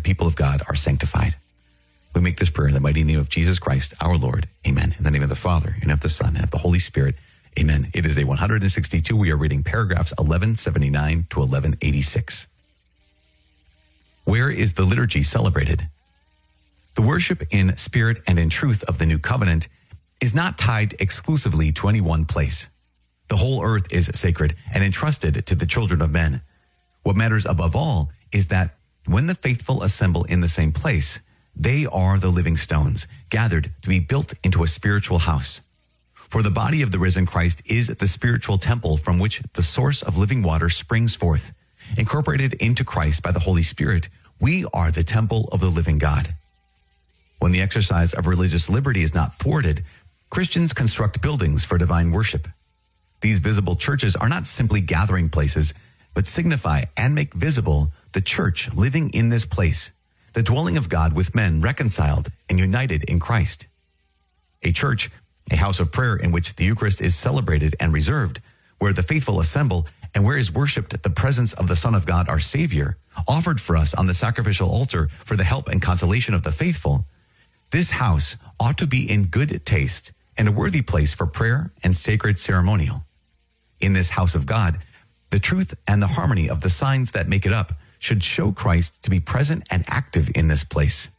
people of God are sanctified. We make this prayer in the mighty name of Jesus Christ, our Lord. Amen. In the name of the Father, and of the Son, and of the Holy Spirit. Amen. It is day 162. We are reading paragraphs 1179 to 1186. Where is the liturgy celebrated? The worship in spirit and in truth of the new covenant is not tied exclusively to any one place. The whole earth is sacred and entrusted to the children of men. What matters above all is that when the faithful assemble in the same place, they are the living stones, gathered to be built into a spiritual house. For the body of the risen Christ is the spiritual temple from which the source of living water springs forth. Incorporated into Christ by the Holy Spirit, we are the temple of the living God. When the exercise of religious liberty is not thwarted, Christians construct buildings for divine worship. These visible churches are not simply gathering places, but signify and make visible the church living in this place, the dwelling of God with men reconciled and united in Christ. A church, a house of prayer in which the Eucharist is celebrated and reserved, where the faithful assemble and where is worshipped the presence of the Son of God, our Savior, offered for us on the sacrificial altar for the help and consolation of the faithful. This house ought to be in good taste and a worthy place for prayer and sacred ceremonial. In this house of God, the truth and the harmony of the signs that make it up should show Christ to be present and active in this place.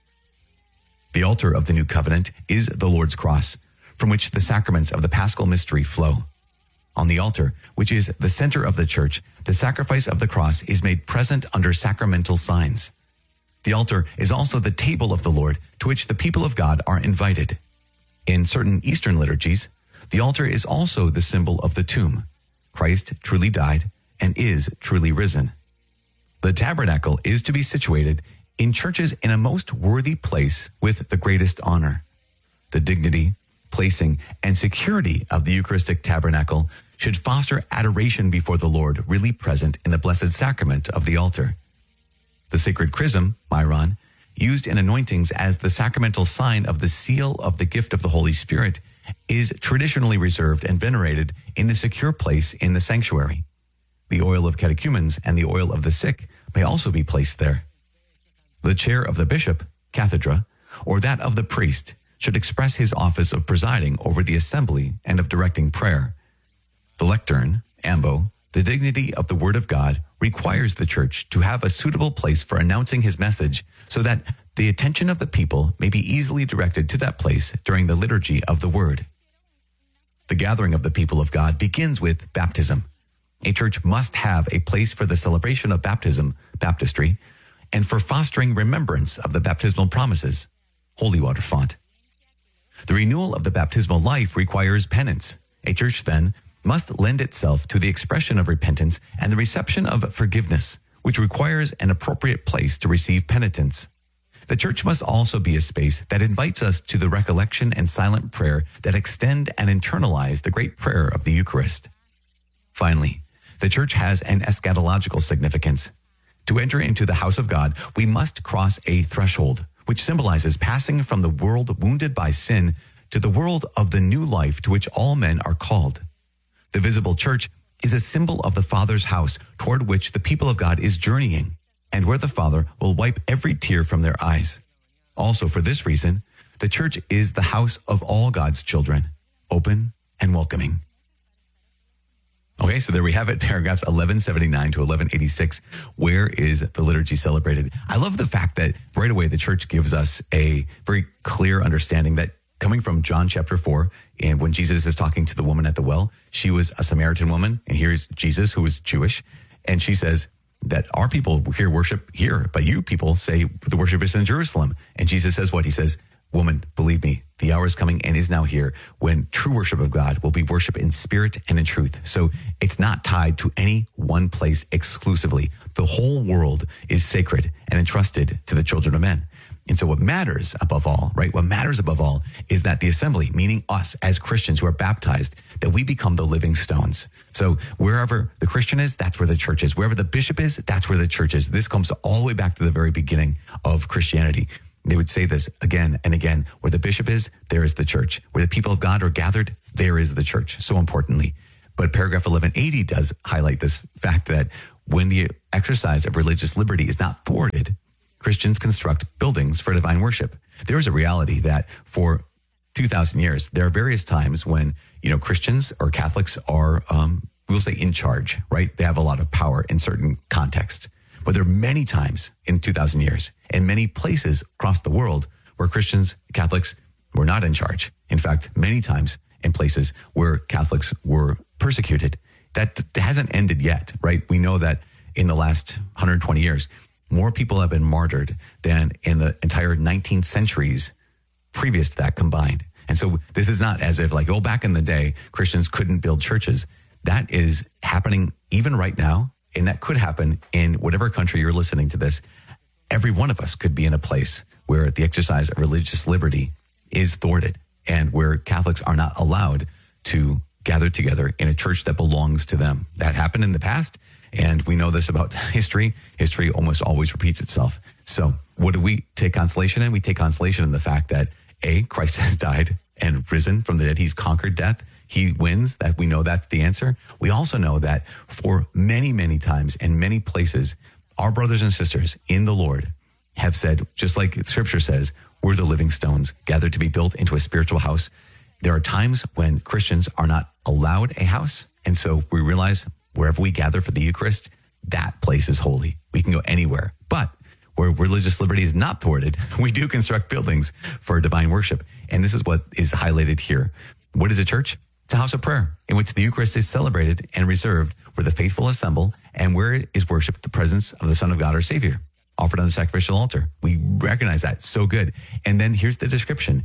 The altar of the new covenant is the Lord's cross, from which the sacraments of the Paschal mystery flow. On the altar, which is the center of the church, the sacrifice of the cross is made present under sacramental signs. The altar is also the table of the Lord, to which the people of God are invited. In certain Eastern liturgies, the altar is also the symbol of the tomb. Christ truly died and is truly risen. The tabernacle is to be situated in churches in a most worthy place with the greatest honor. The dignity, placing, and security of the Eucharistic tabernacle should foster adoration before the Lord really present in the blessed sacrament of the altar. The sacred chrism, myron, used in anointings as the sacramental sign of the seal of the gift of the Holy Spirit, is traditionally reserved and venerated in a secure place in the sanctuary. The oil of catechumens and the oil of the sick may also be placed there. The chair of the bishop, cathedra, or that of the priest should express his office of presiding over the assembly and of directing prayer. The lectern, ambo, the dignity of the Word of God, requires the church to have a suitable place for announcing his message so that the attention of the people may be easily directed to that place during the liturgy of the Word. The gathering of the people of God begins with baptism. A church must have a place for the celebration of baptism, baptistry, and for fostering remembrance of the baptismal promises, holy water font. The renewal of the baptismal life requires penance. A church, then, must lend itself to the expression of repentance and the reception of forgiveness, which requires an appropriate place to receive penitence. The church must also be a space that invites us to the recollection and silent prayer that extend and internalize the great prayer of the Eucharist. Finally, the church has an eschatological significance. To enter into the house of God, we must cross a threshold, which symbolizes passing from the world wounded by sin to the world of the new life to which all men are called. The visible church is a symbol of the Father's house toward which the people of God is journeying, and where the Father will wipe every tear from their eyes. Also, for this reason, the church is the house of all God's children, open and welcoming. Okay, so there we have it, paragraphs 1179 to 1186. Where is the liturgy celebrated? I love the fact that right away the church gives us a very clear understanding that coming from John chapter 4, and when Jesus is talking to the woman at the well, she was a Samaritan woman, and here's Jesus, who was Jewish, and she says that our people here worship here, but you people say the worship is in Jerusalem. And Jesus says what? He says, woman, believe me, the hour is coming and is now here when true worship of God will be worship in spirit and in truth. So it's not tied to any one place exclusively. The whole world is sacred and entrusted to the children of men. And so what matters above all, right? What matters above all is that the assembly, meaning us as Christians who are baptized, that we become the living stones. So wherever the Christian is, that's where the church is. Wherever the bishop is, that's where the church is. This comes all the way back to the very beginning of Christianity. They would say this again and again. Where the bishop is, there is the church. Where the people of God are gathered, there is the church, so importantly. But paragraph 1180 does highlight this fact that when the exercise of religious liberty is not thwarted, Christians construct buildings for divine worship. There is a reality that for 2,000 years, there are various times when, Christians or Catholics are, we'll say, in charge, right? They have a lot of power in certain contexts. But there are many times in 2,000 years and many places across the world where Christians, Catholics were not in charge. In fact, many times in places where Catholics were persecuted. That hasn't ended yet, right? We know that in the last 120 years, more people have been martyred than in the entire 19 centuries previous to that combined. And so this is not as if back in the day, Christians couldn't build churches. That is happening even right now. And that could happen in whatever country you're listening to this. Every one of us could be in a place where the exercise of religious liberty is thwarted and where Catholics are not allowed to gather together in a church that belongs to them. That happened in the past. And we know this about history. History almost always repeats itself. So what do we take consolation in? We take consolation in the fact that Christ has died and risen from the dead. He's conquered death. He wins. That we know that's the answer. We also know that for many, many times and many places, our brothers and sisters in the Lord have said, just like Scripture says, we're the living stones gathered to be built into a spiritual house. There are times when Christians are not allowed a house. And so we realize wherever we gather for the Eucharist, that place is holy. We can go anywhere. But where religious liberty is not thwarted, we do construct buildings for divine worship. And this is what is highlighted here. What is a church? It's a house of prayer in which the Eucharist is celebrated and reserved, where the faithful assemble and where it is worshiped the presence of the Son of God, our Savior, offered on the sacrificial altar. We recognize that. So good. And then here's the description.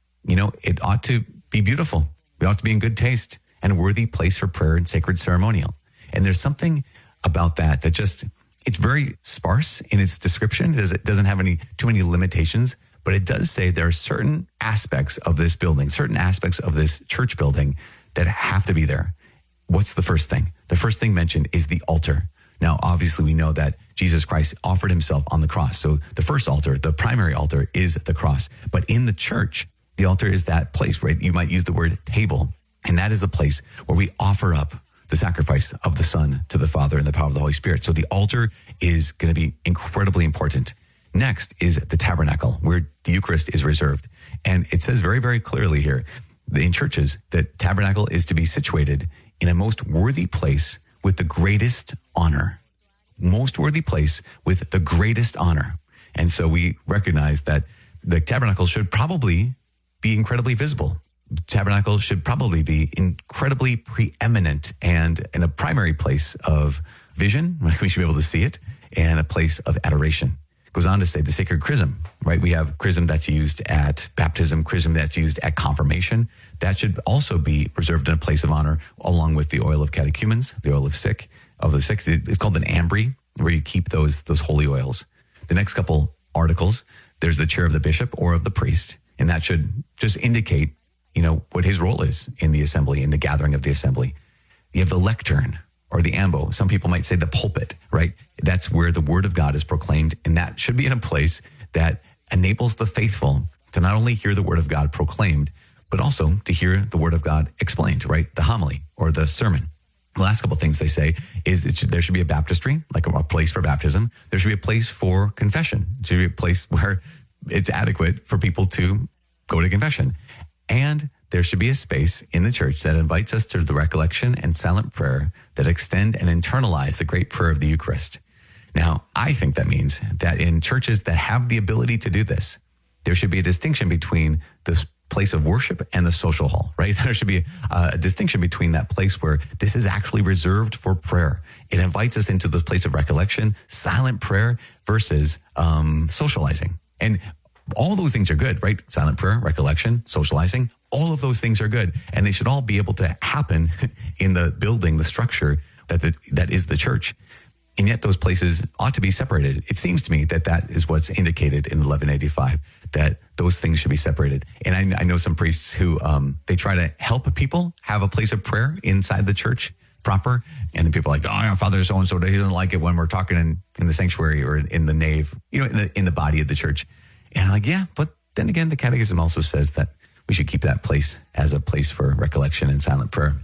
It ought to be beautiful. It ought to be in good taste and a worthy place for prayer and sacred ceremonial. And there's something about that it's very sparse in its description. It doesn't have too many limitations, but it does say there are certain aspects of this building, certain aspects of this church building that have to be there. What's the first thing? The first thing mentioned is the altar. Now, obviously, we know that Jesus Christ offered himself on the cross. So the first altar, the primary altar, is the cross. But in the church, the altar is that place, right? You might use the word table. And that is the place where we offer up the sacrifice of the Son to the Father in the power of the Holy Spirit. So the altar is going to be incredibly important. Next is the tabernacle, where the Eucharist is reserved. And it says very, very clearly here in churches that tabernacle is to be situated in a most worthy place with the greatest honor. Most worthy place with the greatest honor. And so we recognize that the tabernacle should probably be incredibly visible. The tabernacle should probably be incredibly preeminent and in a primary place of vision. We should be able to see it, and a place of adoration. Goes on to say the sacred chrism, right? We have chrism that's used at baptism, chrism that's used at confirmation. That should also be reserved in a place of honor, along with the oil of catechumens, the oil of the sick. It's called an ambry, where you keep those holy oils. The next couple articles, there's the chair of the bishop or of the priest, and that should just indicate, what his role is in the assembly, in the gathering of the assembly. You have the lectern or the ambo. Some people might say the pulpit, right? That's where the word of God is proclaimed. And that should be in a place that enables the faithful to not only hear the word of God proclaimed, but also to hear the word of God explained, right? The homily or the sermon. The last couple of things they say is there should be a baptistry, like a place for baptism. There should be a place for confession. There should be a place where it's adequate for people to go to confession. And there should be a space in the church that invites us to the recollection and silent prayer that extend and internalize the great prayer of the Eucharist. Now, I think that means that in churches that have the ability to do this, there should be a distinction between this place of worship and the social hall, right? There should be a distinction between that place where this is actually reserved for prayer. It invites us into the place of recollection, silent prayer versus socializing. And all those things are good, right? Silent prayer, recollection, socializing, all of those things are good. And they should all be able to happen in the building, the structure that is the church. And yet those places ought to be separated. It seems to me that is what's indicated in 1185, that those things should be separated. And I know some priests who, they try to help people have a place of prayer inside the church proper. And then people are like, oh, Father so-and-so, he doesn't like it when we're talking in the sanctuary or in the nave, in the body of the church. And I'm like, yeah, but then again, the Catechism also says that we should keep that place as a place for recollection and silent prayer.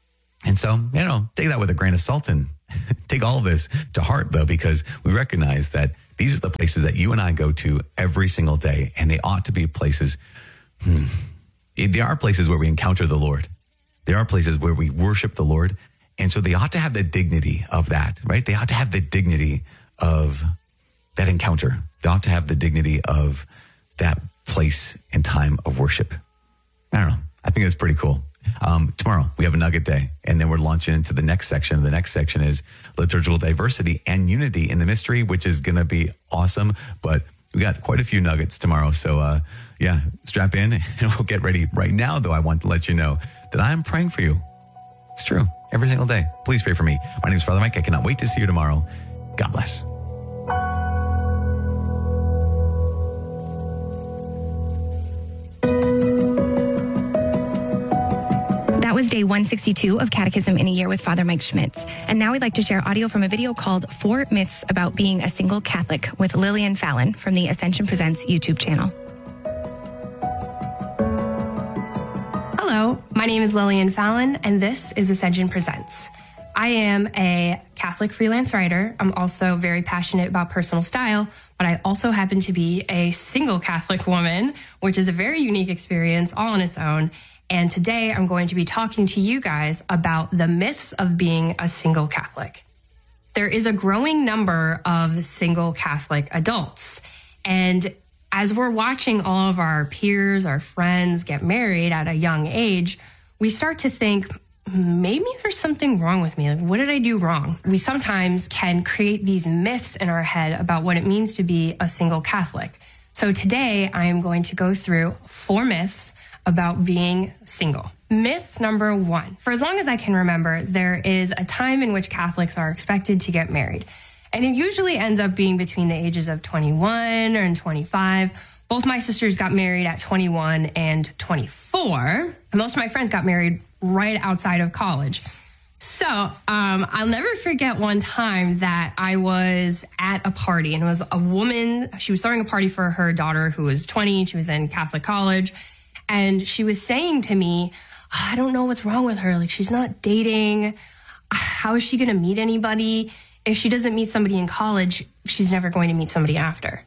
And so, take that with a grain of salt and take all of this to heart, though, because we recognize that These are the places that you and I go to every single day, and they ought to be places. There are places where we encounter the Lord. There are places where we worship the Lord. And so they ought to have the dignity of that, right? They ought to have the dignity of that encounter. They ought to have the dignity of that place and time of worship. I don't know. I think that's pretty cool. Tomorrow we have a nugget day, and then we're launching into the next section. The next section is liturgical diversity and unity in the mystery, which is going to be awesome. But we got quite a few nuggets tomorrow. So strap in and we'll get ready. Right now, though, I want to let you know that I'm praying for you. It's true. Every single day. Please pray for me. My name is Father Mike. I cannot wait to see you tomorrow. God bless. That was day 162 of Catechism in a Year with Father Mike Schmitz. And now we'd like to share audio from a video called 4 Myths About Being a Single Catholic with Lillian Fallon from the Ascension Presents YouTube channel. Hello, my name is Lillian Fallon, and this is Ascension Presents. I am a Catholic freelance writer. I'm also very passionate about personal style, but I also happen to be a single Catholic woman, which is a very unique experience all on its own. And today I'm going to be talking to you guys about the myths of being a single Catholic. There is a growing number of single Catholic adults. And as we're watching all of our peers, our friends get married at a young age, we start to think, maybe there's something wrong with me. Like, what did I do wrong? We sometimes can create these myths in our head about what it means to be a single Catholic. So today I am going to go through 4 myths about being single. Myth number 1. For as long as I can remember, there is a time in which Catholics are expected to get married. And it usually ends up being between the ages of 21 and 25. Both my sisters got married at 21 and 24. Most of my friends got married right outside of college. So I'll never forget one time that I was at a party, and it was a woman. She was throwing a party for her daughter who was 20. She was in Catholic college. And she was saying to me, I don't know what's wrong with her. Like, she's not dating. How is she going to meet anybody? If she doesn't meet somebody in college, she's never going to meet somebody after.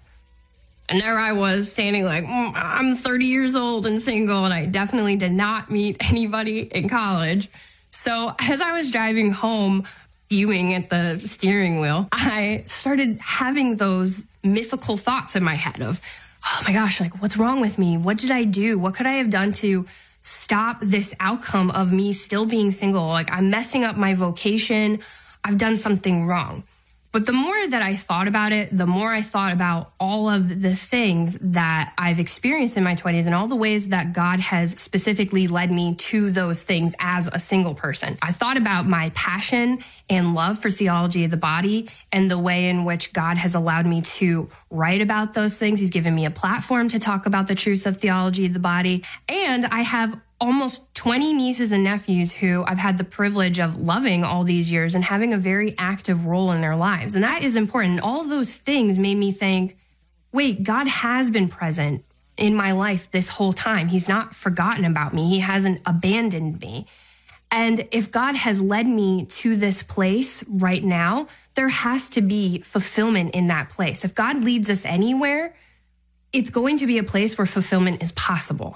And there I was standing like, I'm 30 years old and single, and I definitely did not meet anybody in college. So as I was driving home, fuming at the steering wheel, I started having those mythical thoughts in my head of, oh my gosh, like, what's wrong with me? What did I do? What could I have done to stop this outcome of me still being single? Like, I'm messing up my vocation. I've done something wrong. But the more that I thought about it, the more I thought about all of the things that I've experienced in my 20s and all the ways that God has specifically led me to those things as a single person. I thought about my passion and love for theology of the body and the way in which God has allowed me to write about those things. He's given me a platform to talk about the truths of theology of the body. And I have almost 20 nieces and nephews who I've had the privilege of loving all these years and having a very active role in their lives. And that is important. All of those things made me think, wait, God has been present in my life this whole time. He's not forgotten about me. He hasn't abandoned me. And if God has led me to this place right now, there has to be fulfillment in that place. If God leads us anywhere, it's going to be a place where fulfillment is possible.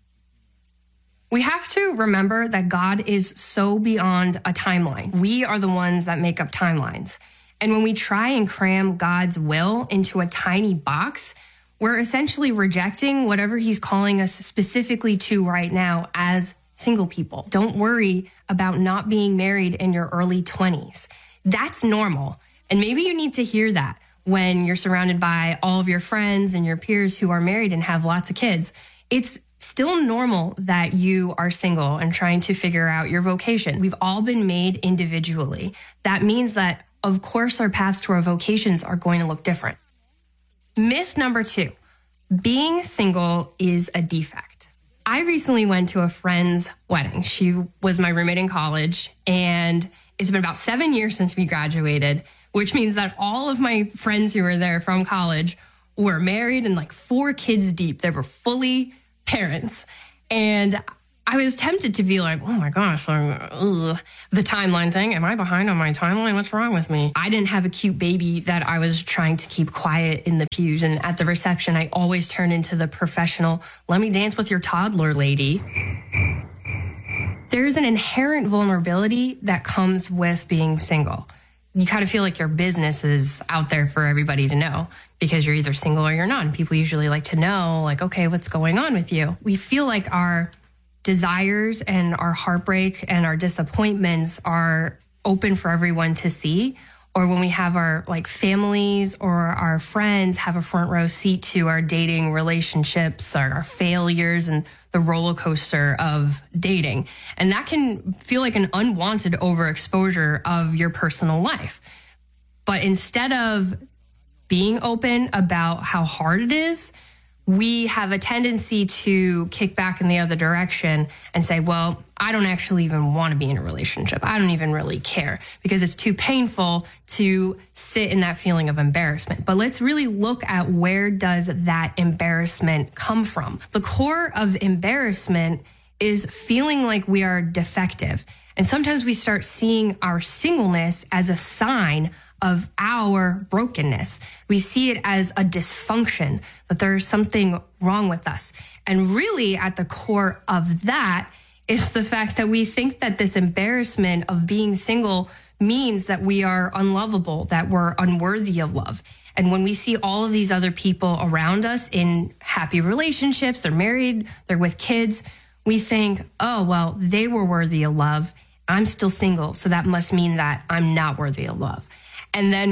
We have to remember that God is so beyond a timeline. We are the ones that make up timelines. And when we try and cram God's will into a tiny box, we're essentially rejecting whatever he's calling us specifically to right now as single people. Don't worry about not being married in your early 20s. That's normal. And maybe you need to hear that when you're surrounded by all of your friends and your peers who are married and have lots of kids. It's still normal that you are single and trying to figure out your vocation. We've all been made individually. That means that, of course, our paths to our vocations are going to look different. Myth number 2, being single is a defect. I recently went to a friend's wedding. She was my roommate in college, and it's been about 7 years since we graduated, which means that all of my friends who were there from college were married and like 4 kids deep. They were fully parents. And I was tempted to be like, oh my gosh, the timeline thing. Am I behind on my timeline? What's wrong with me? I didn't have a cute baby that I was trying to keep quiet in the pews. And at the reception, I always turn into the professional, let me dance with your toddler lady. There's an inherent vulnerability that comes with being single. You kind of feel like your business is out there for everybody to know because you're either single or you're not. And people usually like to know, like, okay, what's going on with you? We feel like our desires and our heartbreak and our disappointments are open for everyone to see. Or when we have our like families or our friends have a front row seat to our dating relationships, our failures and the roller coaster of dating. And that can feel like an unwanted overexposure of your personal life. But instead of being open about how hard it is, we have a tendency to kick back in the other direction and say, well, I don't actually even want to be in a relationship. I don't even really care because it's too painful to sit in that feeling of embarrassment. But let's really look at where does that embarrassment come from? The core of embarrassment is feeling like we are defective. And sometimes we start seeing our singleness as a sign of our brokenness. We see it as a dysfunction, that there's something wrong with us. And really at the core of that is the fact that we think that this embarrassment of being single means that we are unlovable, that we're unworthy of love. And when we see all of these other people around us in happy relationships, they're married, they're with kids, we think, oh, well, they were worthy of love. I'm still single, so that must mean that I'm not worthy of love. And then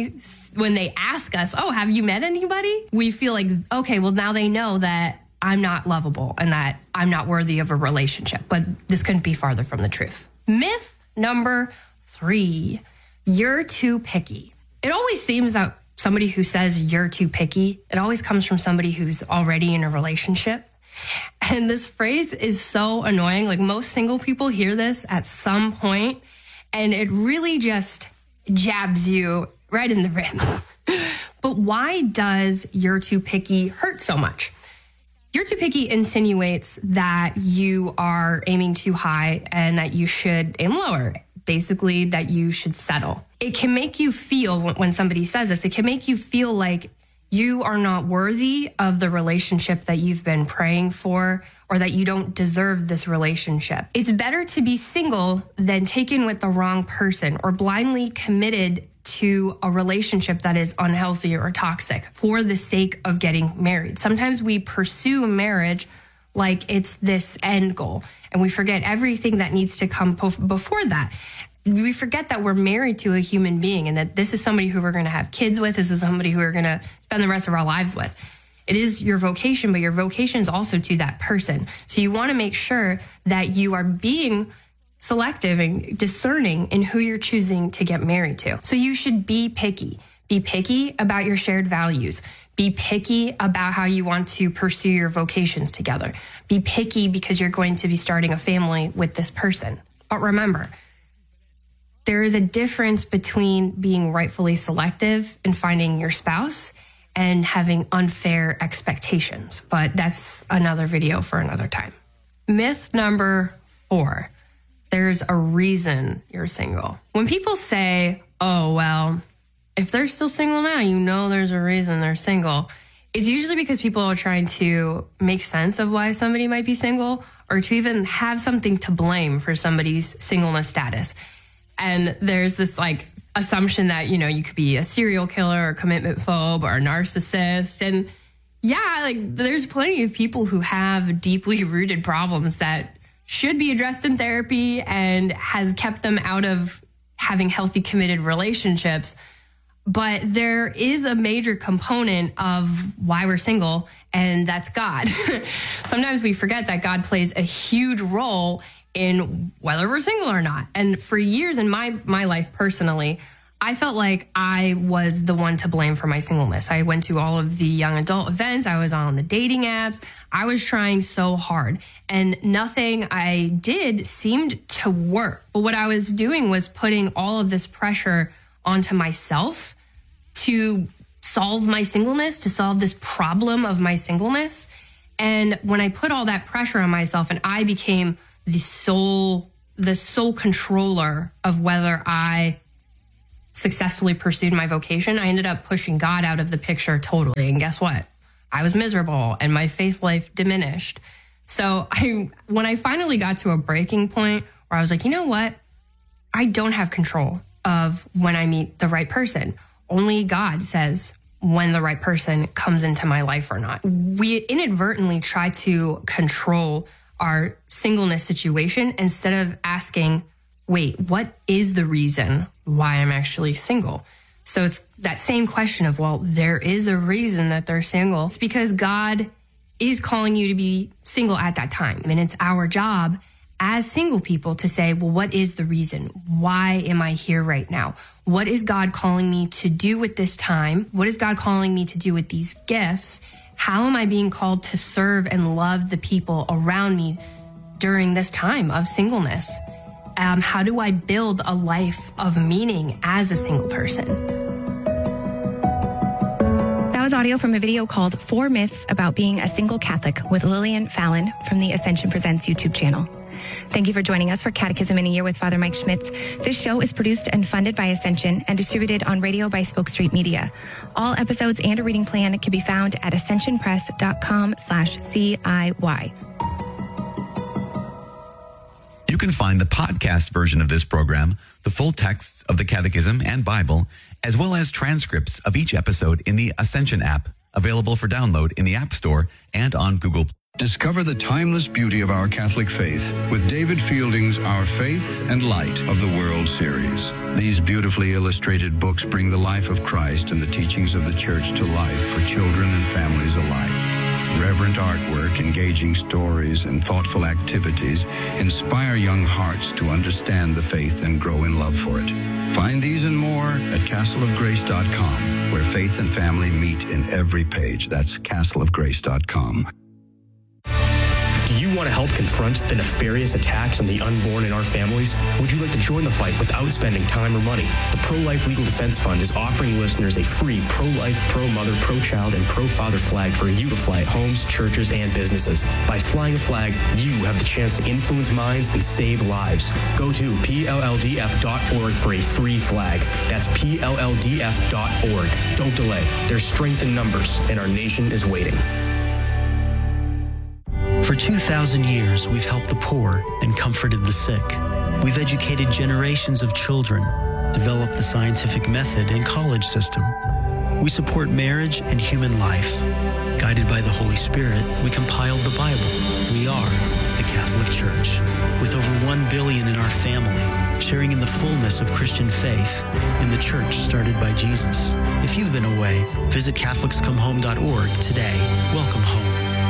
when they ask us, oh, have you met anybody? We feel like, okay, well, now they know that I'm not lovable and that I'm not worthy of a relationship. But this couldn't be farther from the truth. Myth number 3, you're too picky. It always seems that somebody who says you're too picky, it always comes from somebody who's already in a relationship. And this phrase is so annoying. Like most single people hear this at some point, and it really just jabs you right in the ribs. But why does you're too picky hurt so much? You're too picky insinuates that you are aiming too high and that you should aim lower. Basically, that you should settle. It can make you feel, when somebody says this, it can make you feel like you are not worthy of the relationship that you've been praying for, or that you don't deserve this relationship. It's better to be single than taken with the wrong person or blindly committed to a relationship that is unhealthy or toxic for the sake of getting married. Sometimes we pursue marriage like it's this end goal, and we forget everything that needs to come before that. We forget that we're married to a human being and that this is somebody who we're going to have kids with. This is somebody who we're going to spend the rest of our lives with. It is your vocation, but your vocation is also to that person. So you want to make sure that you are being selective and discerning in who you're choosing to get married to. So you should be picky. Be picky about your shared values. Be picky about how you want to pursue your vocations together. Be picky because you're going to be starting a family with this person. But remember, there is a difference between being rightfully selective and finding your spouse and having unfair expectations. But that's another video for another time. Myth number 4, there's a reason you're single. When people say, oh, well, if they're still single now, you know there's a reason they're single. It's usually because people are trying to make sense of why somebody might be single, or to even have something to blame for somebody's singleness status. And there's this like assumption that, you know, you could be a serial killer or a commitment phobe or a narcissist. And yeah, like there's plenty of people who have deeply rooted problems that should be addressed in therapy and has kept them out of having healthy, committed relationships. But there is a major component of why we're single, and that's God. Sometimes we forget that God plays a huge role in whether we're single or not. And for years in my life personally, I felt like I was the one to blame for my singleness. I went to all of the young adult events. I was on the dating apps. I was trying so hard, and nothing I did seemed to work. But what I was doing was putting all of this pressure onto myself to solve my singleness, to solve this problem of my singleness. And when I put all that pressure on myself and I became the sole controller of whether I successfully pursued my vocation, I ended up pushing God out of the picture totally. And guess what? I was miserable and my faith life diminished. So when I finally got to a breaking point where I was like, you know what? I don't have control of when I meet the right person. Only God says when the right person comes into my life or not. We inadvertently try to control our singleness situation instead of asking, wait, what is the reason why I'm actually single? So it's that same question of, well, there is a reason that they're single. It's because God is calling you to be single at that time. And it's our job as single people to say, well, what is the reason? Why am I here right now? What is God calling me to do with this time? What is God calling me to do with these gifts? How am I being called to serve and love the people around me during this time of singleness? How do I build a life of meaning as a single person? That was audio from a video called 4 Myths About Being a Single Catholic with Lillian Fallon from the Ascension Presents YouTube channel. Thank you for joining us for Catechism in a Year with Father Mike Schmitz. This show is produced and funded by Ascension and distributed on radio by Spoke Street Media. All episodes and a reading plan can be found at ascensionpress.com/CIY. You can find the podcast version of this program, the full texts of the Catechism and Bible, as well as transcripts of each episode in the Ascension app, available for download in the App Store and on Google. Discover the timeless beauty of our Catholic faith with David Fielding's Our Faith and Light of the World series. These beautifully illustrated books bring the life of Christ and the teachings of the Church to life for children and families alike. Reverent artwork, engaging stories, and thoughtful activities inspire young hearts to understand the faith and grow in love for it. Find these and more at castleofgrace.com, where faith and family meet in every page. That's castleofgrace.com. Do you want to help confront the nefarious attacks on the unborn in our families? Would you like to join the fight without spending time or money? The Pro-Life Legal Defense Fund is offering listeners a free pro-life, pro-mother, pro-child, and pro-father flag for you to fly at homes, churches, and businesses. By flying a flag, you have the chance to influence minds and save lives. Go to PLLDF.org for a free flag. That's PLLDF.org. Don't delay. There's strength in numbers, and our nation is waiting. For 2,000 years, we've helped the poor and comforted the sick. We've educated generations of children, developed the scientific method and college system. We support marriage and human life. Guided by the Holy Spirit, we compiled the Bible. We are the Catholic Church. With over 1 billion in our family, sharing in the fullness of Christian faith in the church started by Jesus. If you've been away, visit CatholicsComeHome.org today. Welcome home.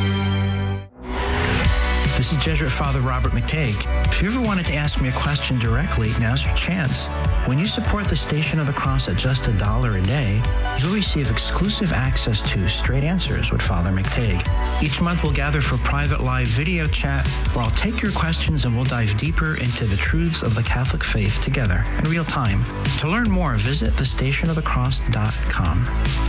This is Jesuit Father Robert McTague. If you ever wanted to ask me a question directly, now's your chance. When you support the Station of the Cross at just $1 a day, you'll receive exclusive access to Straight Answers with Father McTague. Each month we'll gather for private live video chat where I'll take your questions and we'll dive deeper into the truths of the Catholic faith together in real time. To learn more, visit thestationofthecross.com.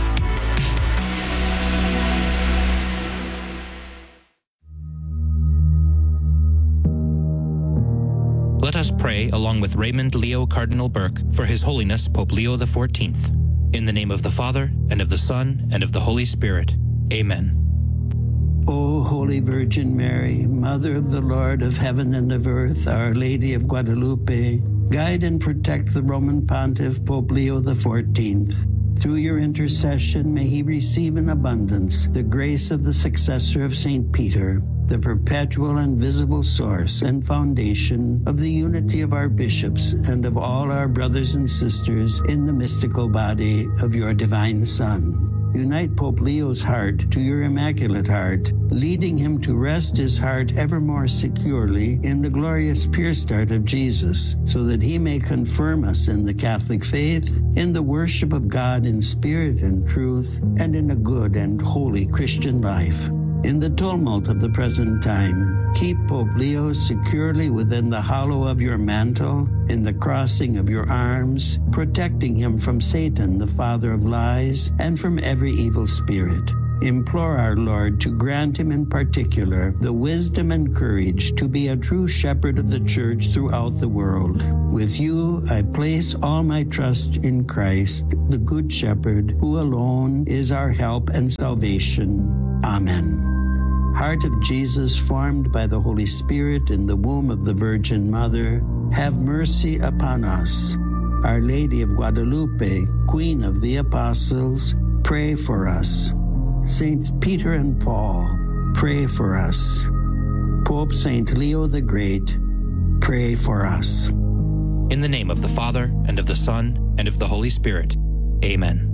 Let us pray along with Raymond Leo Cardinal Burke for His Holiness Pope Leo XIV. In the name of the Father, and of the Son, and of the Holy Spirit. Amen. O Holy Virgin Mary, Mother of the Lord of heaven and of earth, Our Lady of Guadalupe, guide and protect the Roman Pontiff Pope Leo XIV. Through your intercession, may he receive in abundance the grace of the successor of St. Peter, the perpetual and visible source and foundation of the unity of our bishops and of all our brothers and sisters in the mystical body of your divine Son. Unite Pope Leo's heart to your Immaculate Heart, leading him to rest his heart ever more securely in the glorious pure start of Jesus, so that he may confirm us in the Catholic faith, in the worship of God in spirit and truth, and in a good and holy Christian life. In the tumult of the present time, keep Pope Leo securely within the hollow of your mantle, in the crossing of your arms, protecting him from Satan, the father of lies, and from every evil spirit. implore our Lord to grant him in particular the wisdom and courage to be a true shepherd of the church throughout the world. With you, I place all my trust in Christ, the Good Shepherd, who alone is our help and salvation. Amen. Heart of Jesus, formed by the Holy Spirit in the womb of the Virgin Mother, have mercy upon us. Our Lady of Guadalupe, Queen of the Apostles, pray for us. Saints Peter and Paul, pray for us. Pope Saint Leo the Great, pray for us. In the name of the Father, and of the Son, and of the Holy Spirit. Amen.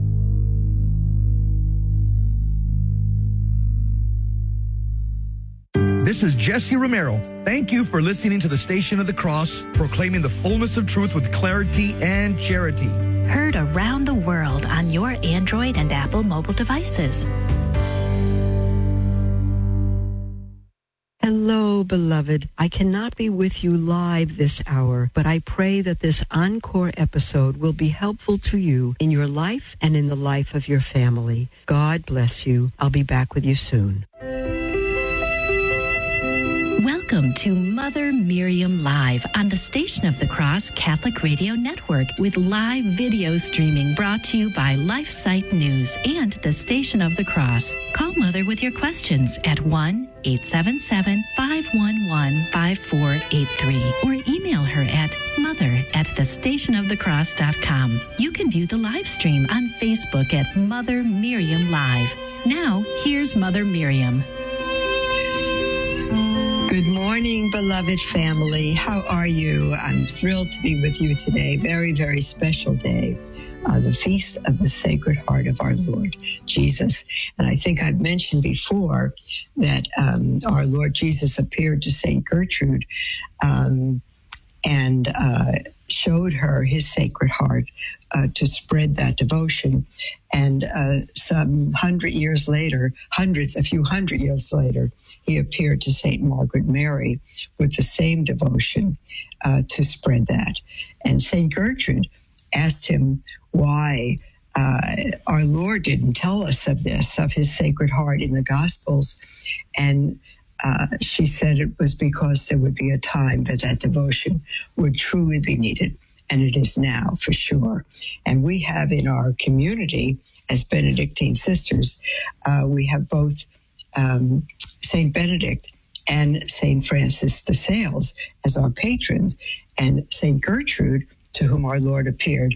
This is Jesse Romero. Thank you for listening to the Station of the Cross, proclaiming the fullness of truth with clarity and charity. Heard around the world on your Android and Apple mobile devices. Hello, beloved. I cannot be with you live this hour, but I pray that this encore episode will be helpful to you in your life and in the life of your family. God bless you. I'll be back with you soon. Welcome to Mother Miriam Live on the Station of the Cross Catholic Radio Network with live video streaming brought to you by LifeSite News and the Station of the Cross. Call Mother with your questions at 1-877-511-5483 or email her at mother@thestationofthecross.com. You can view the live stream on Facebook at Mother Miriam Live. Now, here's Mother Miriam. Good morning, beloved family. How are you? I'm thrilled to be with you today. Very, very special day. The Feast of the Sacred Heart of our Lord Jesus. And I think I've mentioned before that our Lord Jesus appeared to St. Gertrude and showed her his Sacred Heart to spread that devotion. And a few hundred years later, he appeared to St. Margaret Mary with the same devotion to spread that. And St. Gertrude asked him why our Lord didn't tell us of this, of his Sacred Heart in the Gospels. And she said it was because there would be a time that devotion would truly be needed. And it is now, for sure. And we have in our community, as Benedictine sisters, we have both St. Benedict and St. Francis de Sales as our patrons. And St. Gertrude, to whom our Lord appeared,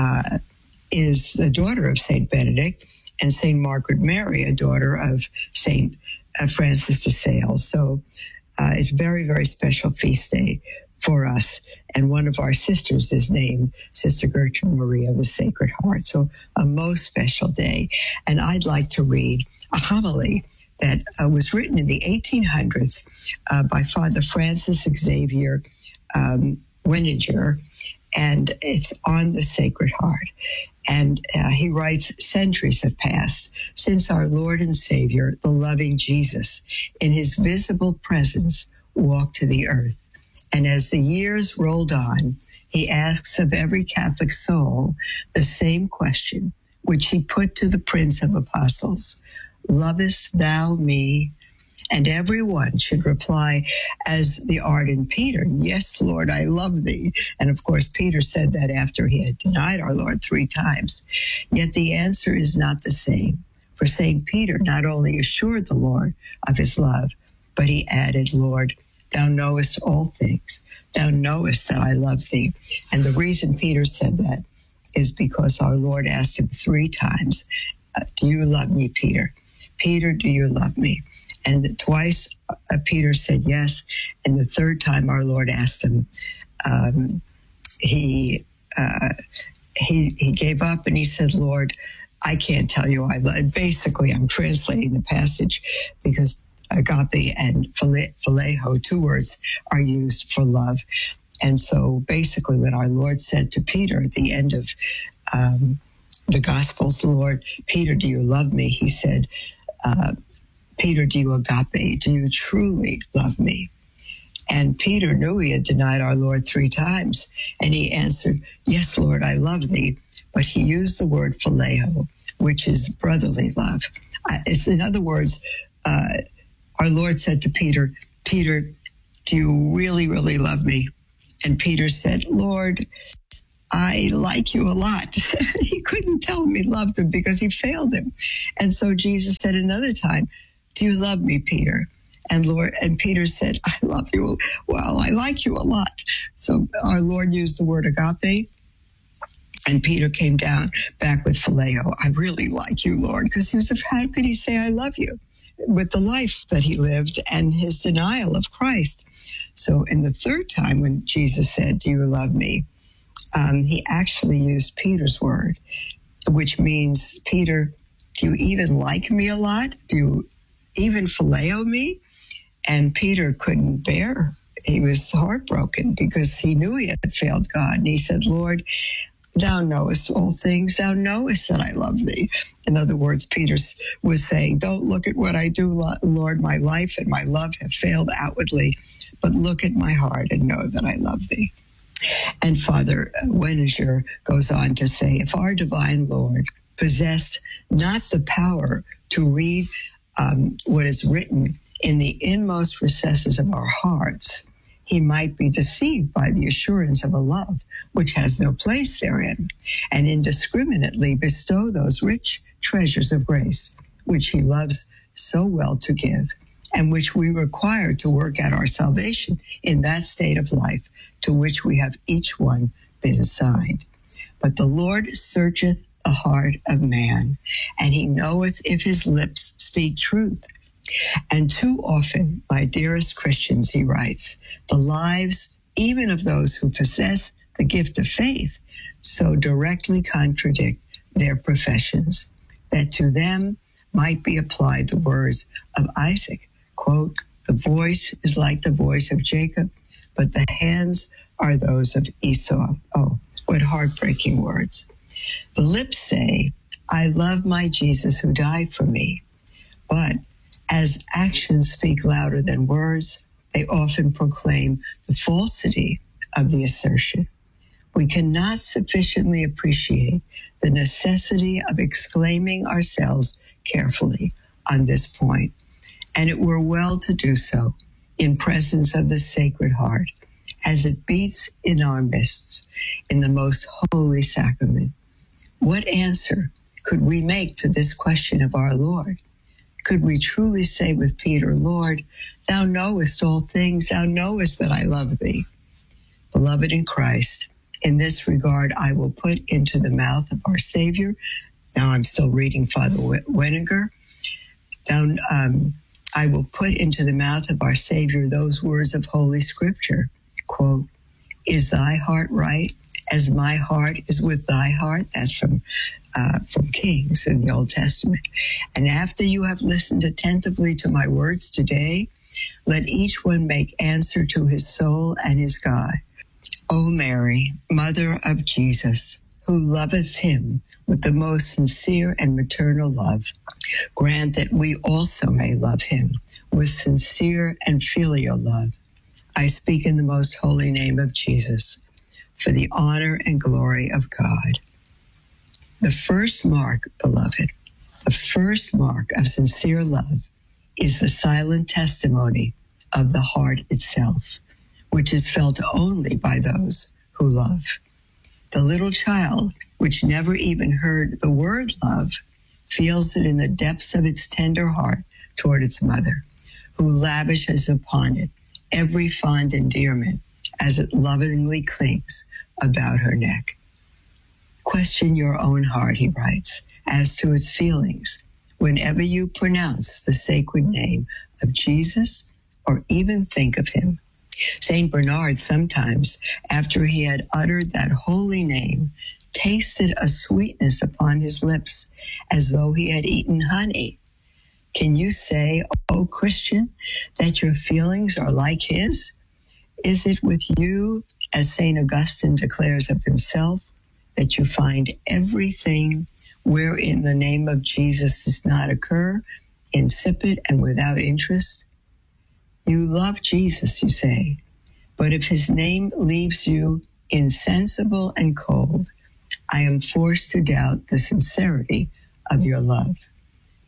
is the daughter of St. Benedict, and St. Margaret Mary, a daughter of St. Francis de Sales. So it's a very, very special feast day for us. And one of our sisters is named Sister Gertrude Maria of the Sacred Heart. So a most special day. And I'd like to read a homily that was written in the 1800s by Father Francis Xavier Weninger, and it's on the Sacred Heart. And he writes, centuries have passed since our Lord and Savior, the loving Jesus, in his visible presence walked to the earth. And as the years rolled on, he asks of every Catholic soul the same question, which he put to the Prince of Apostles: lovest thou me? And everyone should reply as the ardent Peter, yes, Lord, I love thee. And of course, Peter said that after he had denied our Lord 3 times. Yet the answer is not the same. For St. Peter not only assured the Lord of his love, but he added, Lord, thou knowest all things. Thou knowest that I love thee. And the reason Peter said that is because our Lord asked him 3 times, do you love me, Peter? Peter, do you love me? And twice Peter said yes. And the 3rd time our Lord asked him, he gave up and he said, Lord, I can't tell you I love. Basically, I'm translating the passage because agape and phileo, 2 words, are used for love. And so basically what our Lord said to Peter at the end of the Gospels, Lord, Peter, do you love me? He said, Peter, do you agape? Do you truly love me? And Peter knew he had denied our Lord 3 times. And he answered, yes, Lord, I love thee. But he used the word phileo, which is brotherly love. In other words, our Lord said to Peter, Peter, do you really, really love me? And Peter said, Lord, I like you a lot. He couldn't tell him he loved him because he failed him. And so Jesus said another time, do you love me, Peter? And Peter said, I love you. Well, I like you a lot. So our Lord used the word agape. And Peter came down back with phileo. I really like you, Lord, because how could he say I love you with the life that he lived and his denial of Christ? So in the third time when Jesus said, do you love me? He actually used Peter's word, which means, Peter, do you even like me a lot? Do you even phileo me? And Peter couldn't bear. He was heartbroken because he knew he had failed God. And he said, Lord, thou knowest all things. Thou knowest that I love thee. In other words, Peter was saying, don't look at what I do, Lord. My life and my love have failed outwardly, but look at my heart and know that I love thee. And Father Weninger goes on to say, if our divine Lord possessed not the power to read what is written in the inmost recesses of our hearts, he might be deceived by the assurance of a love which has no place therein, and indiscriminately bestow those rich treasures of grace which he loves so well to give, and which we require to work out our salvation in that state of life to which we have each one been assigned. But the Lord searcheth the heart of man, and he knoweth if his lips speak truth. And too often, my dearest Christians, he writes, the lives even of those who possess the gift of faith so directly contradict their professions that to them might be applied the words of Isaac, quote, the voice is like the voice of Jacob, but the hands are those of Esau. Oh, what heartbreaking words. The lips say, I love my Jesus who died for me. But as actions speak louder than words, they often proclaim the falsity of the assertion. We cannot sufficiently appreciate the necessity of exclaiming ourselves carefully on this point, and it were well to do so in presence of the Sacred Heart, as it beats in our midst in the most holy sacrament. What answer could we make to this question of our Lord? Could we truly say with Peter, Lord, thou knowest all things, thou knowest that I love thee? Beloved in Christ, in this regard, I will put into the mouth of our Savior. Now I'm still reading Father Weninger. I will put into the mouth of our Savior those words of Holy Scripture. Quote, is thy heart right as my heart is with thy heart? That's from Kings in the Old Testament. And after you have listened attentively to my words today, let each one make answer to his soul and his God. O Mary, Mother of Jesus, who loveth him with the most sincere and maternal love, grant that we also may love him with sincere and filial love. I speak in the most holy name of Jesus, for the honor and glory of God. The first mark, beloved, the first mark of sincere love is the silent testimony of the heart itself, which is felt only by those who love. The little child, which never even heard the word love, feels it in the depths of its tender heart toward its mother, who lavishes upon it every fond endearment as it lovingly clings about her neck. Question your own heart, he writes, as to its feelings whenever you pronounce the sacred name of Jesus or even think of him. St. Bernard sometimes, after he had uttered that holy name, tasted a sweetness upon his lips as though he had eaten honey. Can you say, O Christian, that your feelings are like his? Is it with you, as St. Augustine declares of himself, that you find everything wherein the name of Jesus does not occur, insipid and without interest? You love Jesus, you say, but if his name leaves you insensible and cold, I am forced to doubt the sincerity of your love.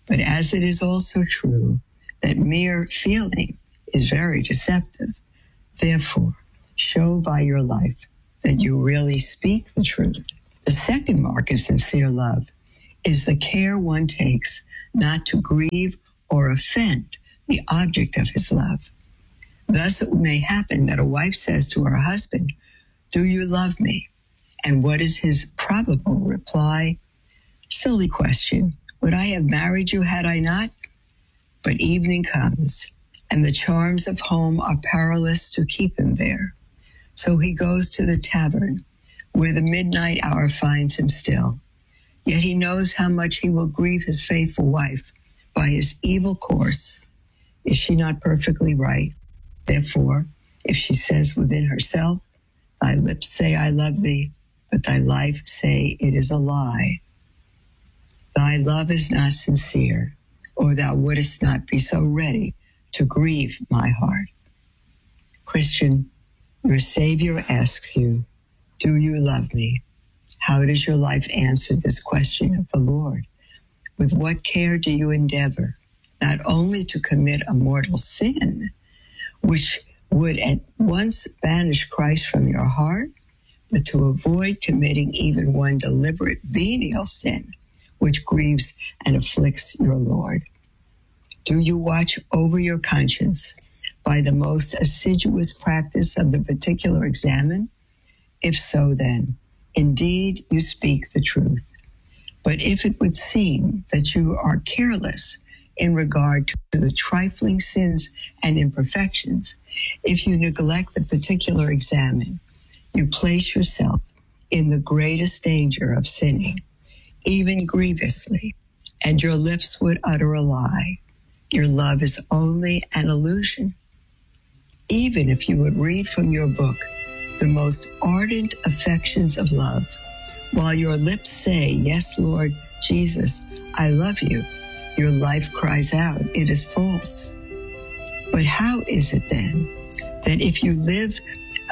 But as it is also true that mere feeling is very deceptive, therefore, show by your life that you really speak the truth. The second mark of sincere love is the care one takes not to grieve or offend the object of his love. Thus it may happen that a wife says to her husband, "Do you love me?" And what is his probable reply? "Silly question. Would I have married you had I not?" But evening comes, and the charms of home are powerless to keep him there. So he goes to the tavern, where the midnight hour finds him still. Yet he knows how much he will grieve his faithful wife by his evil course. Is she not perfectly right? Therefore, if she says within herself, "Thy lips say I love thee, but thy life say it is a lie," thy love is not sincere, or thou wouldest not be so ready to grieve my heart. Christian, your Savior asks you, "Do you love me?" How does your life answer this question of the Lord? With what care do you endeavor not only to commit a mortal sin, which would at once banish Christ from your heart, but to avoid committing even one deliberate venial sin, which grieves and afflicts your Lord? Do you watch over your conscience by the most assiduous practice of the particular examen? If so, then, indeed, you speak the truth. But if it would seem that you are careless in regard to the trifling sins and imperfections, if you neglect the particular examen, you place yourself in the greatest danger of sinning, even grievously, and your lips would utter a lie. Your love is only an illusion. Even if you would read from your book the most ardent affections of love, while your lips say, "Yes, Lord Jesus, I love you," your life cries out, "It is false." But how is it then that if you live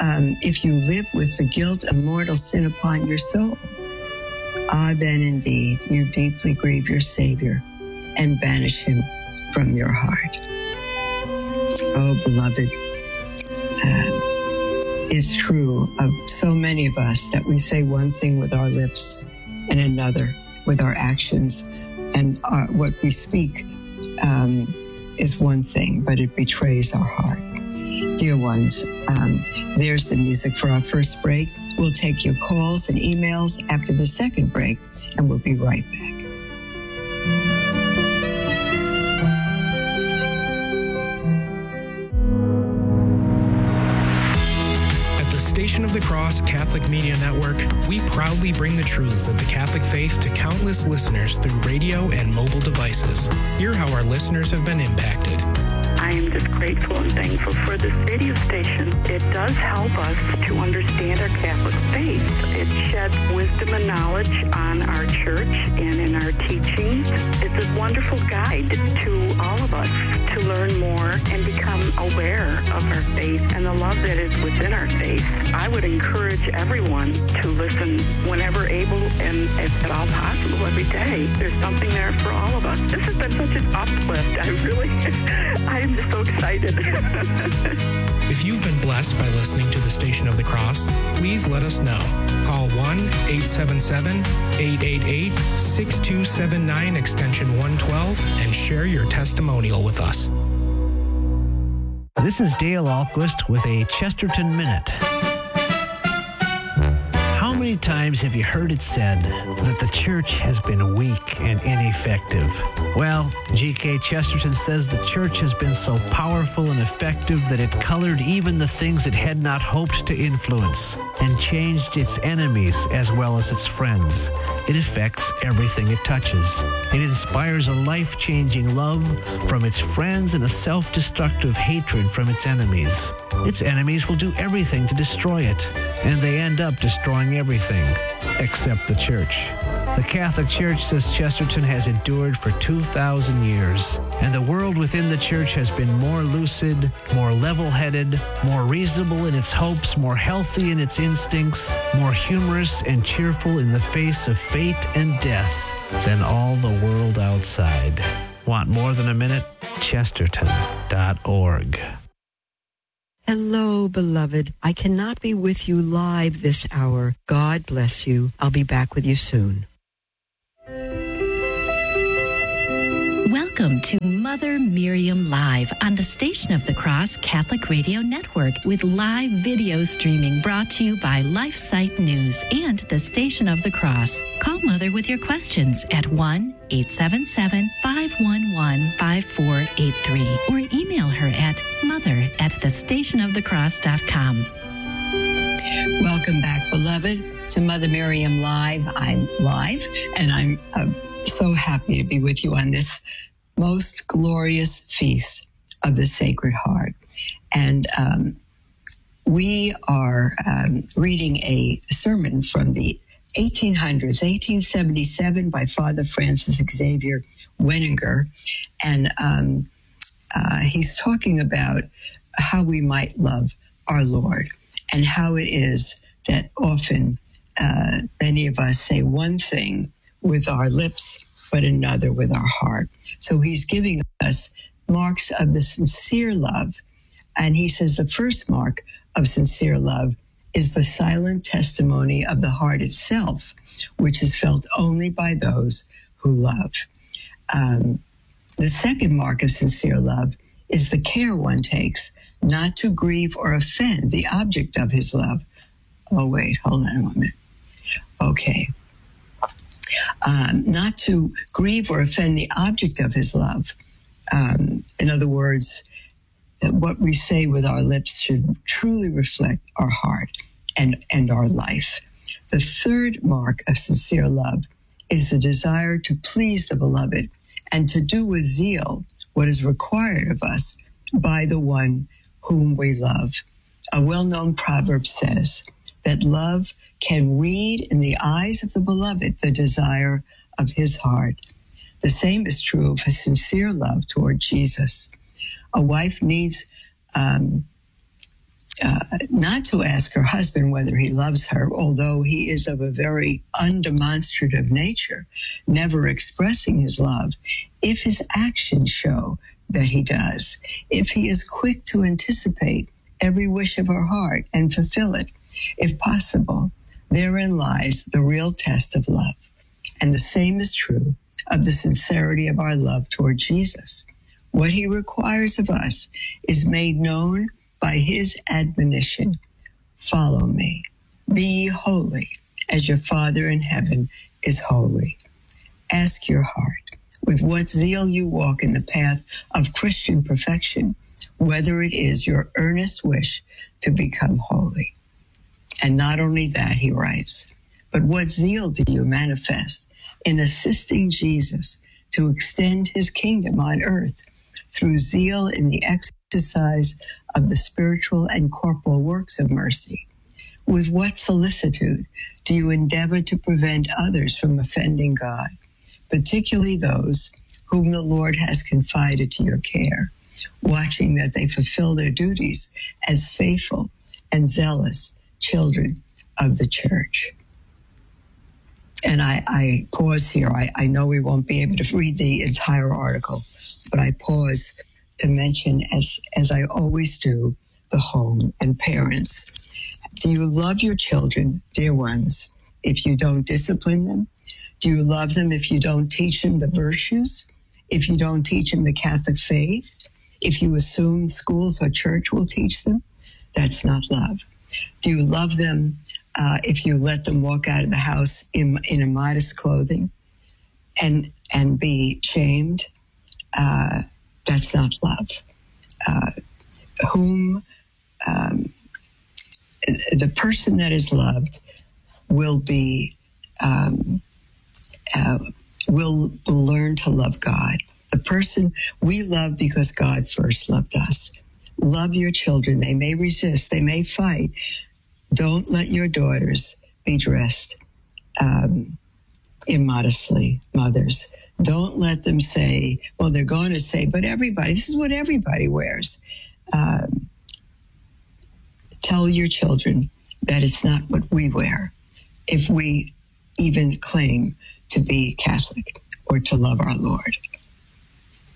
with the guilt of mortal sin upon your soul, then indeed you deeply grieve your Savior and banish him from your heart. Oh, beloved, it's true of so many of us that we say one thing with our lips and another with our actions, and what we speak is one thing, but it betrays our heart. Dear ones, there's the music for our first break. We'll take your calls and emails after the second break, and we'll be right back. Station of the Cross Catholic Media Network, we proudly bring the truths of the Catholic faith to countless listeners through radio and mobile devices. Hear how our listeners have been impacted. I am just grateful and thankful for this radio station. It does help us to understand our Catholic faith. It sheds wisdom and knowledge on our church and in our teachings. It's a wonderful guide to all of us to learn more and become aware of our faith and the love that is within our faith. I would encourage everyone to listen whenever able and if at all possible every day. There's something there for all of us. This has been such an uplift. I am just so excited. If you've been blessed by listening to the Station of the Cross, please let us know. Call 1-877-888-6279 extension 112 and share your testimonial with us. This is Dale Alquist with a Chesterton Minute. How many times have you heard it said that the church has been weak and ineffective? Well, G.K. Chesterton says the church has been so powerful and effective that it colored even the things it had not hoped to influence and changed its enemies as well as its friends. It affects everything it touches. It inspires a life-changing love from its friends and a self-destructive hatred from its enemies. Its enemies will do everything to destroy it, and they end up destroying everything except the church. The Catholic Church, says Chesterton, has endured for 2,000 years, and the world within the church has been more lucid, more level-headed, more reasonable in its hopes, more healthy in its instincts, more humorous and cheerful in the face of fate and death than all the world outside. Want more than a minute? Chesterton.org. Hello, beloved. I cannot be with you live this hour. God bless you. I'll be back with you soon. Welcome to Mother Miriam Live on the Station of the Cross Catholic Radio Network with live video streaming brought to you by LifeSite News and the Station of the Cross. Call Mother with your questions at 1-877-511-5483 or email her at mother@thestationofthecross.com. Welcome back, beloved, to Mother Miriam Live. I'm live, and I'm so happy to be with you on this most glorious feast of the Sacred Heart. And we are reading a sermon from the 1800s, 1877, by Father Francis Xavier Weninger. And he's talking about how we might love our Lord and how it is that often many of us say one thing with our lips, but another with our heart. So he's giving us marks of the sincere love. And he says the first mark of sincere love is the silent testimony of the heart itself, which is felt only by those who love. The second mark of sincere love is the care one takes not to grieve or offend the object of his love. Oh, wait, hold on a moment. Okay. Not to grieve or offend the object of his love. In other words, what we say with our lips should truly reflect our heart and our life. The third mark of sincere love is the desire to please the beloved and to do with zeal what is required of us by the one whom we love. A well-known proverb says that love can read in the eyes of the beloved the desire of his heart. The same is true of a sincere love toward Jesus. A wife needs not to ask her husband whether he loves her, although he is of a very undemonstrative nature, never expressing his love, if his actions show that he does, if he is quick to anticipate every wish of her heart and fulfill it, if possible. Therein lies the real test of love. And the same is true of the sincerity of our love toward Jesus. What he requires of us is made known by his admonition. Follow me. Be ye holy as your Father in heaven is holy. Ask your heart, with what zeal you walk in the path of Christian perfection, whether it is your earnest wish to become holy. And not only that, he writes, but what zeal do you manifest in assisting Jesus to extend his kingdom on earth through zeal in the exercise of the spiritual and corporal works of mercy? With what solicitude do you endeavor to prevent others from offending God, particularly those whom the Lord has confided to your care, watching that they fulfill their duties as faithful and zealous children of the church? And I pause here. I know we won't be able to read the entire article, but I pause to mention, as I always do, the home and parents. Do you love your children, dear ones, if you don't discipline them? Do you love them if you don't teach them the virtues? If you don't teach them the Catholic faith? If you assume schools or church will teach them? That's not love. Do you love them if you let them walk out of the house in immodest clothing and be shamed? That's not love. The person that is loved will learn to love God. The person we love because God first loved us. Love your children. They may resist. They may fight. Don't let your daughters be dressed immodestly, mothers. Don't let them say, well, they're going to say, but everybody, this is what everybody wears. Tell your children that it's not what we wear if we even claim to be Catholic or to love our Lord.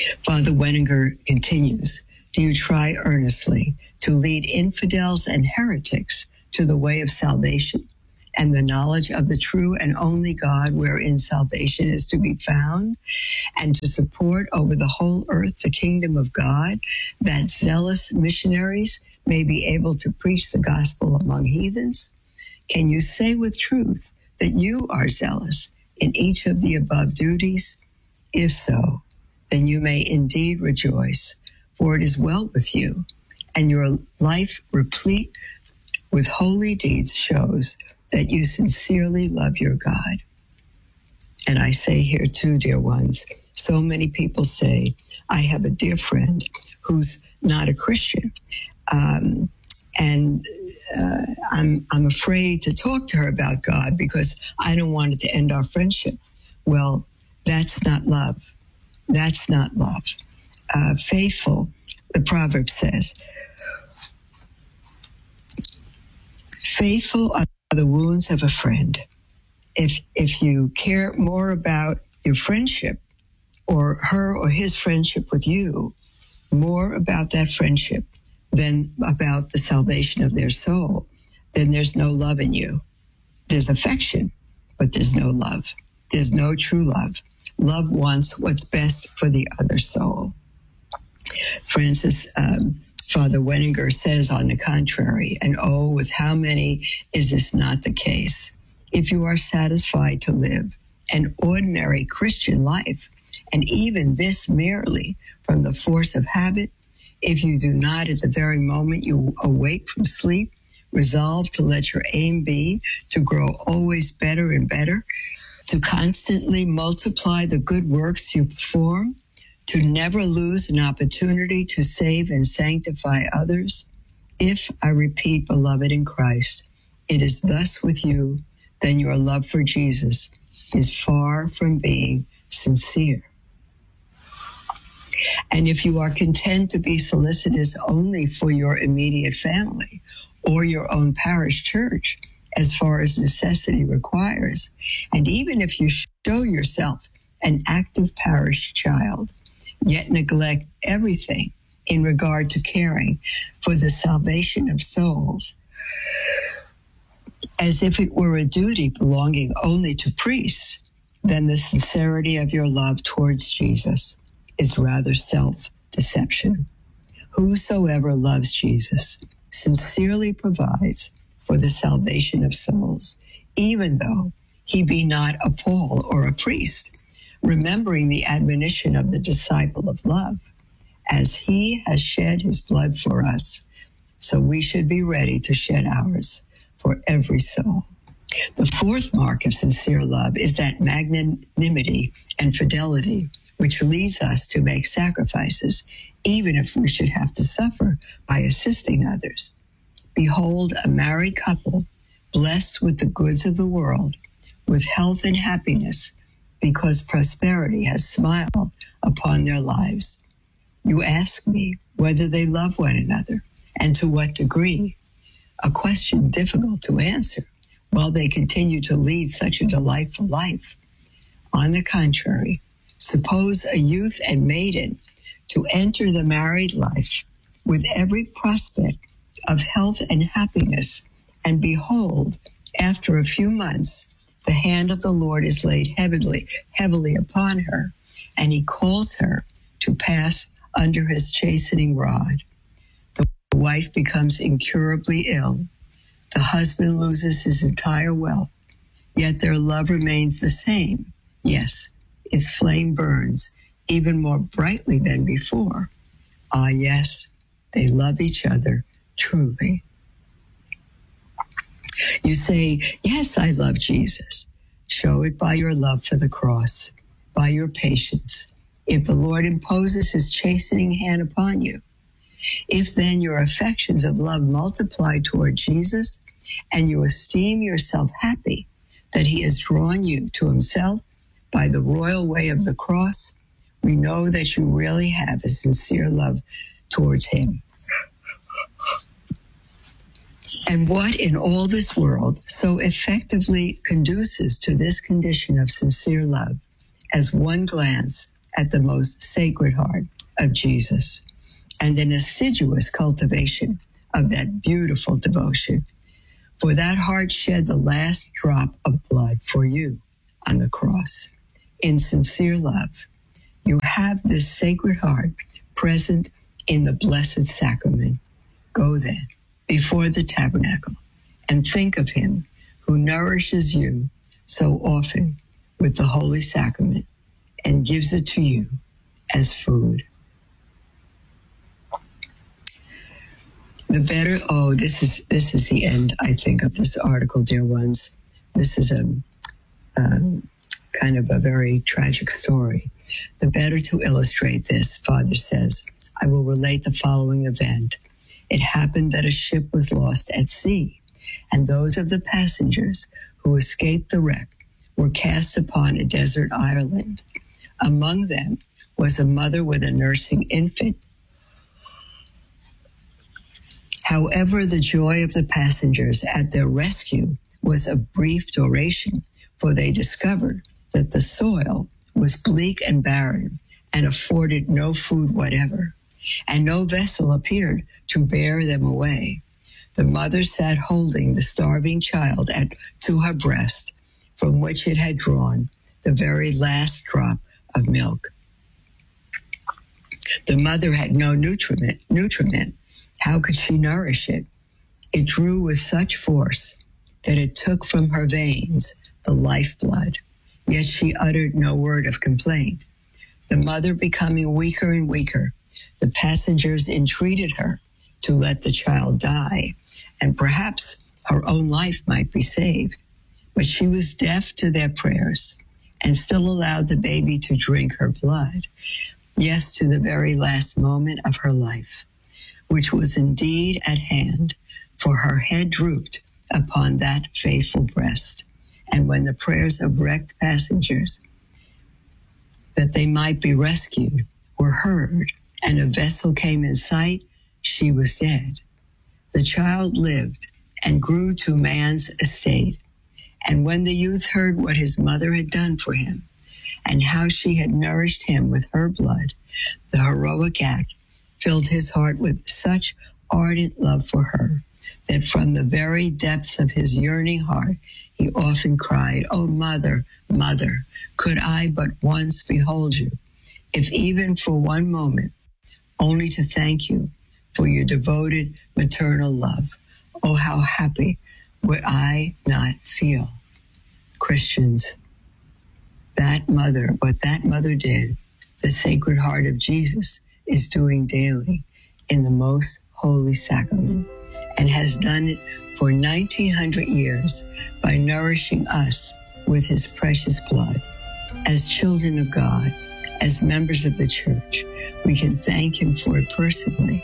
Father Weninger continues, do you try earnestly to lead infidels and heretics to the way of salvation and the knowledge of the true and only God wherein salvation is to be found, and to support over the whole earth the kingdom of God, that zealous missionaries may be able to preach the gospel among heathens? Can you say with truth that you are zealous in each of the above duties? If so, then you may indeed rejoice, for it is well with you, and your life replete with holy deeds shows that you sincerely love your God. And I say here too, dear ones, so many people say, I have a dear friend who's not a Christian, and I'm afraid to talk to her about God because I don't want it to end our friendship. Well, that's not love. That's not love. Faithful, the proverb says, faithful are the wounds of a friend. If you care more about your friendship or her or his friendship with you, more about that friendship than about the salvation of their soul, then there's no love in you. There's affection, but there's no love. There's no true love. Love wants what's best for the other soul. Father Weninger says, on the contrary, and oh, with how many is this not the case? If you are satisfied to live an ordinary Christian life, and even this merely from the force of habit, if you do not at the very moment you awake from sleep, resolve to let your aim be to grow always better and better, to constantly multiply the good works you perform, to never lose an opportunity to save and sanctify others. If, I repeat, beloved in Christ, it is thus with you, then your love for Jesus is far from being sincere. And if you are content to be solicitous only for your immediate family or your own parish church, as far as necessity requires, and even if you show yourself an active parish child, yet neglect everything in regard to caring for the salvation of souls, as if it were a duty belonging only to priests, then the sincerity of your love towards Jesus is rather self-deception. Whosoever loves Jesus sincerely provides for the salvation of souls, even though he be not a Paul or a priest, remembering the admonition of the disciple of love, as he has shed his blood for us, so we should be ready to shed ours for every soul. The fourth mark of sincere love is that magnanimity and fidelity which leads us to make sacrifices, even if we should have to suffer by assisting others. Behold, a married couple blessed with the goods of the world, with health and happiness, because prosperity has smiled upon their lives. You ask me whether they love one another and to what degree, a question difficult to answer while they continue to lead such a delightful life. On the contrary, suppose a youth and maiden to enter the married life with every prospect of health and happiness, and behold, after a few months, the hand of the Lord is laid heavily upon her, and he calls her to pass under his chastening rod. The wife becomes incurably ill. The husband loses his entire wealth, yet their love remains the same. Yes, its flame burns even more brightly than before. Ah, yes, they love each other truly. You say, yes, I love Jesus. Show it by your love for the cross, by your patience. If the Lord imposes his chastening hand upon you, if then your affections of love multiply toward Jesus, and you esteem yourself happy that he has drawn you to himself by the royal way of the cross, we know that you really have a sincere love towards him. And what in all this world so effectively conduces to this condition of sincere love as one glance at the most sacred heart of Jesus, and an assiduous cultivation of that beautiful devotion. For that heart shed the last drop of blood for you on the cross. In sincere love, you have this sacred heart present in the Blessed Sacrament. Go then before the tabernacle and think of him who nourishes you so often with the Holy Sacrament and gives it to you as food. The better, this is the end, I think, of this article, dear ones. This is a kind of a very tragic story. The better to illustrate this, Father says, I will relate the following event. It happened that a ship was lost at sea, and those of the passengers who escaped the wreck were cast upon a desert island. Among them was a mother with a nursing infant. However, the joy of the passengers at their rescue was of brief duration, for they discovered that the soil was bleak and barren and afforded no food whatever, and no vessel appeared to bear them away. The mother sat holding the starving child to her breast, from which it had drawn the very last drop of milk. The mother had no nutriment. How could she nourish it? It drew with such force that it took from her veins the lifeblood, yet she uttered no word of complaint. The mother becoming weaker and weaker, the passengers entreated her to let the child die, and perhaps her own life might be saved. But she was deaf to their prayers and still allowed the baby to drink her blood, yes, to the very last moment of her life, which was indeed at hand, for her head drooped upon that faithful breast. And when the prayers of wrecked passengers that they might be rescued were heard, and a vessel came in sight, she was dead. The child lived and grew to man's estate. And when the youth heard what his mother had done for him, and how she had nourished him with her blood, the heroic act filled his heart with such ardent love for her that from the very depths of his yearning heart, he often cried, "Oh, mother, mother, could I but once behold you, if even for one moment, only to thank you for your devoted maternal love. Oh, how happy would I not feel." Christians, what that mother did, the Sacred Heart of Jesus is doing daily in the most holy sacrament, and has done it for 1900 years by nourishing us with his precious blood. As children of God, as members of the church, we can thank him for it personally.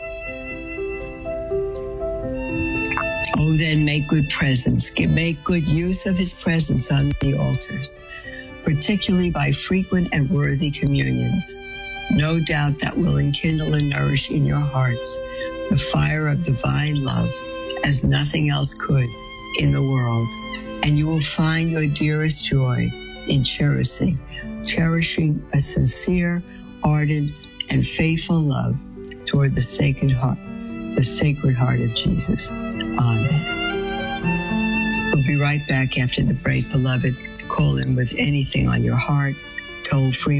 Oh, then make good presence. Make good use of his presence on the altars, particularly by frequent and worthy communions. No doubt that will enkindle and nourish in your hearts the fire of divine love as nothing else could in the world. And you will find your dearest joy in cherishing a sincere, ardent, and faithful love toward the Sacred Heart of Jesus. Amen. We'll be right back after the break, beloved. Call in with anything on your heart. Toll free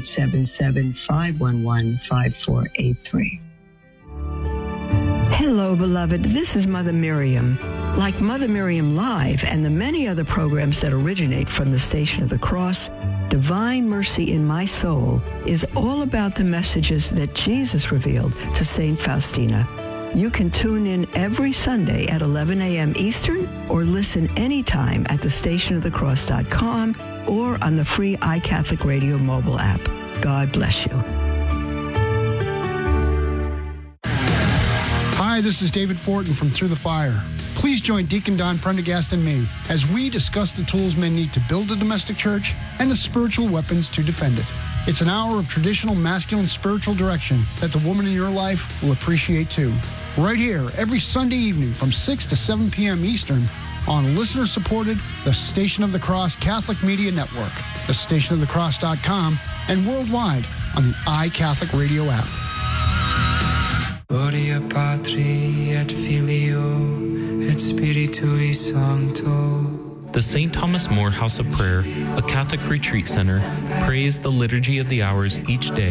1-877-511-5483. Hello, beloved. This is Mother Miriam. Like Mother Miriam Live and the many other programs that originate from the Station of the Cross, Divine Mercy in My Soul is all about the messages that Jesus revealed to St. Faustina. You can tune in every Sunday at 11 a.m. Eastern or listen anytime at thestationofthecross.com or on the free iCatholic Radio mobile app. God bless you. Hi, this is David Fortin from Through the Fire. Please join Deacon Don Prendergast and me as we discuss the tools men need to build a domestic church and the spiritual weapons to defend it. It's an hour of traditional masculine spiritual direction that the woman in your life will appreciate too. Right here, every Sunday evening from 6 to 7 p.m. Eastern on listener-supported The Station of the Cross Catholic Media Network. thestationofthecross.com, and worldwide on the iCatholic Radio app. Gloria Patri et Filio et Spiritui Sancto. The St. Thomas More House of Prayer, a Catholic retreat center, prays the Liturgy of the Hours each day